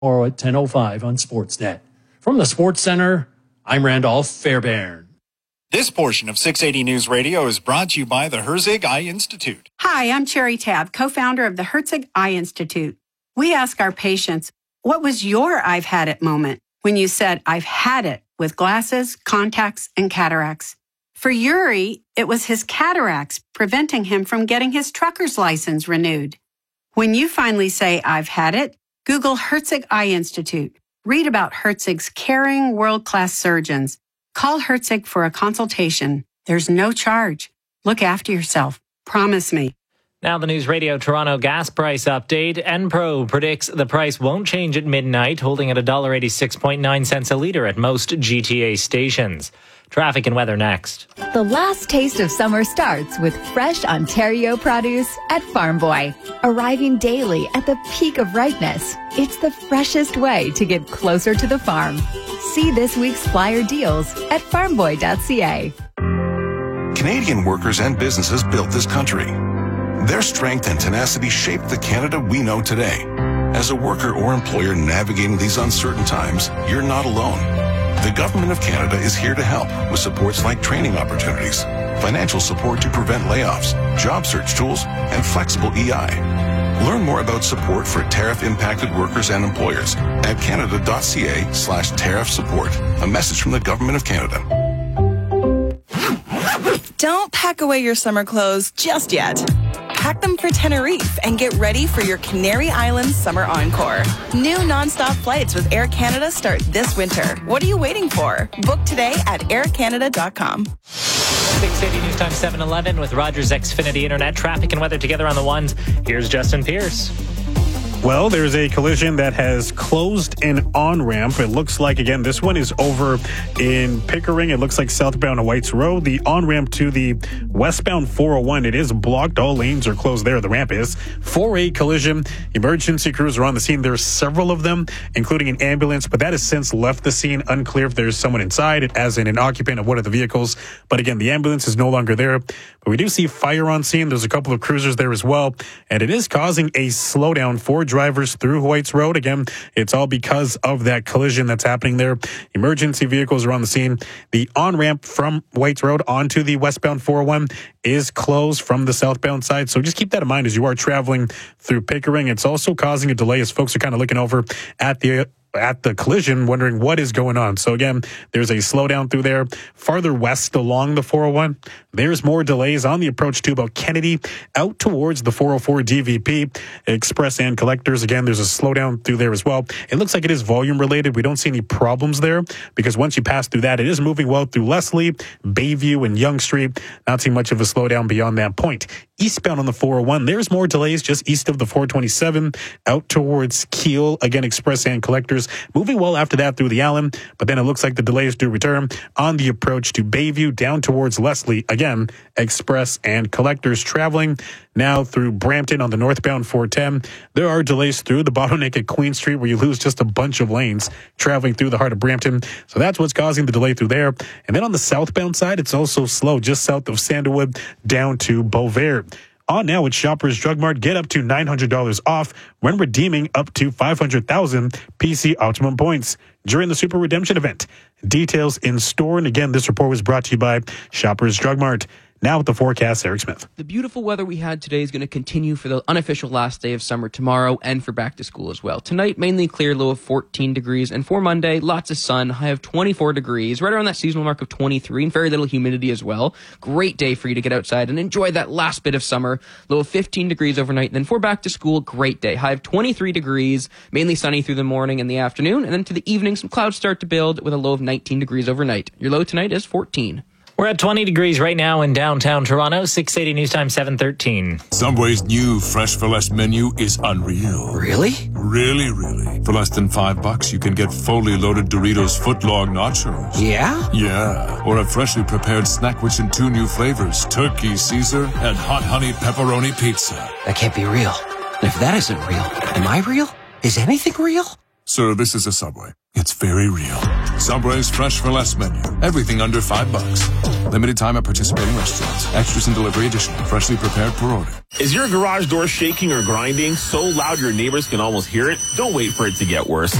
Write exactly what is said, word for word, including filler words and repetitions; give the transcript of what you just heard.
tomorrow at ten oh five on Sportsnet. From the Sports Center, I'm Randolph Fairbairn. This portion of six eighty News Radio is brought to you by the Herzig Eye Institute. Hi, I'm Cherry Tab, co-founder of the Herzig Eye Institute. We ask our patients, what was your I've had it moment when you said, I've had it with glasses, contacts, and cataracts? For Yuri, it was his cataracts preventing him from getting his trucker's license renewed. When you finally say, I've had it, Google Herzig Eye Institute. Read about Herzig's caring, world-class surgeons. Call Herzig for a consultation. There's no charge. Look after yourself. Promise me. Now the News Radio Toronto gas price update. Enpro predicts the price won't change at midnight, holding at one dollar eighty-six point nine cents a litre at most G T A stations. Traffic and weather next. The last taste of summer starts with fresh Ontario produce at Farm Boy. Arriving daily at the peak of ripeness, it's the freshest way to get closer to the farm. See this week's flyer deals at farm boy dot c a. Canadian workers and businesses built this country. Their strength and tenacity shaped the Canada we know today. As a worker or employer navigating these uncertain times, you're not alone. The Government of Canada is here to help with supports like training opportunities, financial support to prevent layoffs, job search tools, and flexible E I. Learn more about support for tariff-impacted workers and employers at canada dot c a slash tariff support. A message from the Government of Canada. Don't pack away your summer clothes just yet. Pack them for Tenerife and get ready for your Canary Islands Summer Encore. New nonstop flights with Air Canada start this winter. What are you waiting for? Book today at air canada dot com. six eighty News Time seven eleven with Rogers Xfinity Internet. Traffic and weather together on the ones. Here's Justin Pierce. Well, there's a collision that has closed an on-ramp. It looks like, again, this one is over in Pickering. It looks like southbound Whites Road. The on-ramp to the westbound four oh one, it is blocked. All lanes are closed there. The ramp is. four A collision. Emergency crews are on the scene. There's several of them, including an ambulance, but that has since left the scene. Unclear if there's someone inside, as in an occupant of one of the vehicles. But again, the ambulance is no longer there. But we do see fire on scene. There's a couple of cruisers there as well. And it is causing a slowdown for drivers through Whites Road. Again, it's all because of that collision that's happening there. Emergency vehicles are on the scene. The on-ramp from Whites Road onto the westbound four oh one is closed from the southbound side. So just keep that in mind as you are traveling through Pickering. It's also causing a delay as folks are kind of looking over at the at the collision, wondering what is going on. So again, there's a slowdown through there. Farther west along the four oh one, there's more delays on the approach to about Kennedy out towards the four oh four D V P, Express and Collectors. Again, there's a slowdown through there as well. It looks like it is volume related. We don't see any problems there because once you pass through that, it is moving well through Leslie, Bayview, and Yonge Street. Not seeing much of a slowdown beyond that point. Eastbound on the four oh one, there's more delays just east of the four twenty-seven out towards Keele. Again, Express and Collectors moving well after that through the Allen, but then it looks like the delays do return on the approach to Bayview down towards Leslie. Again, Express and Collectors traveling now through Brampton on the northbound four ten. There are delays through the bottleneck at Queen Street where you lose just a bunch of lanes traveling through the heart of Brampton. So that's what's causing the delay through there. And then on the southbound side, it's also slow just south of Sandalwood down to Beauvais. On now at Shoppers Drug Mart, get up to nine hundred dollars off when redeeming up to five hundred thousand P C Optimum points during the Super Redemption event. Details in store. And again, this report was brought to you by Shoppers Drug Mart. Now with the forecast, Eric Smith. The beautiful weather we had today is going to continue for the unofficial last day of summer tomorrow and for back to school as well. Tonight, mainly clear, low of fourteen degrees. And for Monday, lots of sun, high of twenty-four degrees, right around that seasonal mark of twenty-three, and very little humidity as well. Great day for you to get outside and enjoy that last bit of summer. Low of fifteen degrees overnight. And then for back to school, great day. High of twenty-three degrees, mainly sunny through the morning and the afternoon. And then to the evening, some clouds start to build with a low of nineteen degrees overnight. Your low tonight is fourteen. We're at twenty degrees right now in downtown Toronto. six eighty News Time seven thirteen. Subway's new Fresh for Less menu is unreal. Really? Really, really. For less than five bucks, you can get fully loaded Doritos footlong nachos. Yeah? Yeah. Or a freshly prepared snack which in two new flavors, turkey Caesar and hot honey pepperoni pizza. That can't be real. And if that isn't real, am I real? Is anything real? Sir, this is a Subway. It's very real. Subway's fresh for less menu. Everything under five bucks. Limited time at participating restaurants. Extras and delivery additional. Freshly prepared per order. Is your garage door shaking or grinding so loud your neighbors can almost hear it? Don't wait for it to get worse.